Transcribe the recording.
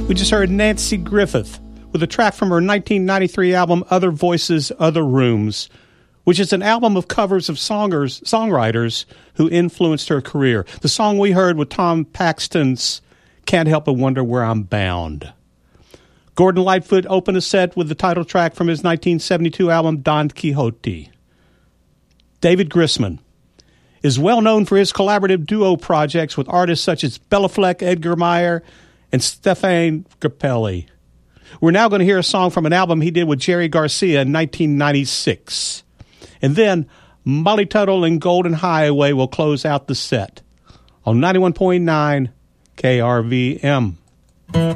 We just heard Nanci Griffith with a track from her 1993 album Other Voices, Other Rooms, which is an album of covers of songwriters who influenced her career. The song we heard with Tom Paxton's Can't Help But Wonder Where I'm Bound. Gordon Lightfoot opened a set with the title track from his 1972 album Don Quixote. David Grisman is well known for his collaborative duo projects with artists such as Bela Fleck, Edgar Meyer, and Stefan Grappelli. We're now going to hear a song from an album he did with Jerry Garcia in 1996. And then Molly Tuttle and Golden Highway will close out the set on 91.9 KRVM.